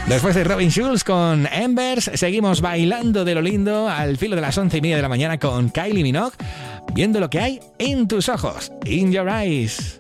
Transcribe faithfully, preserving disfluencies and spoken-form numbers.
Después de Robin Schulz con Embers, seguimos bailando de lo lindo al filo de las once y media de la mañana con Kylie Minogue, viendo lo que hay en tus ojos, In Your Eyes.